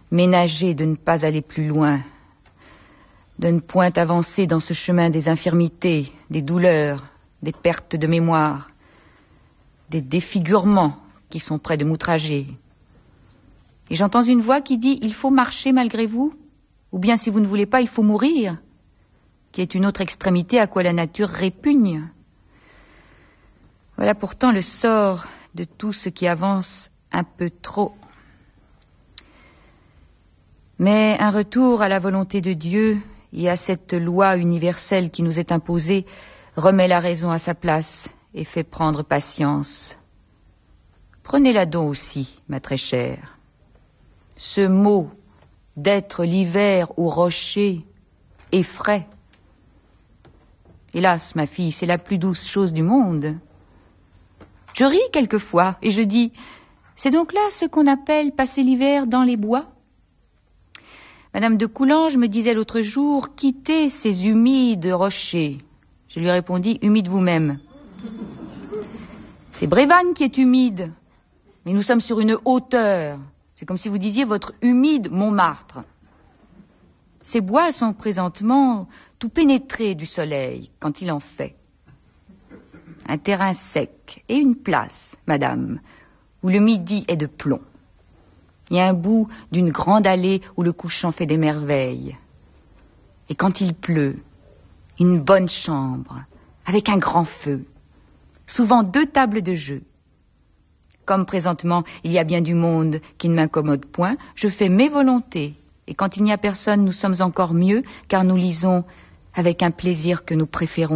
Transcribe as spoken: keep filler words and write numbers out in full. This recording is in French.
ménager de ne pas aller plus loin, de ne point avancer dans ce chemin des infirmités, des douleurs, des pertes de mémoire, des défigurements qui sont près de m'outrager. Et j'entends une voix qui dit « Il faut marcher malgré vous », ou bien si vous ne voulez pas, il faut mourir, qui est une autre extrémité à quoi la nature répugne. Voilà pourtant le sort de tout ce qui avance un peu trop. Mais un retour à la volonté de Dieu et à cette loi universelle qui nous est imposée remet la raison à sa place et fait prendre patience. Prenez-la donc aussi, ma très chère. Ce mot d'être l'hiver au rocher effraie. Hélas, ma fille, c'est la plus douce chose du monde. Je ris quelquefois et je dis, c'est donc là ce qu'on appelle passer l'hiver dans les bois? Madame de Coulanges me disait l'autre jour, quittez ces humides rochers. Je lui répondis, humide vous-même. C'est Brévannes qui est humide, mais nous sommes sur une hauteur. C'est comme si vous disiez votre humide Montmartre. Ces bois sont présentement tout pénétrés du soleil quand il en fait. Un terrain sec et une place, madame, où le midi est de plomb. Il y a un bout d'une grande allée où le couchant fait des merveilles. Et quand il pleut, une bonne chambre, avec un grand feu, souvent deux tables de jeu. Comme présentement, il y a bien du monde qui ne m'incommode point, je fais mes volontés. Et quand il n'y a personne, nous sommes encore mieux, car nous lisons avec un plaisir que nous préférons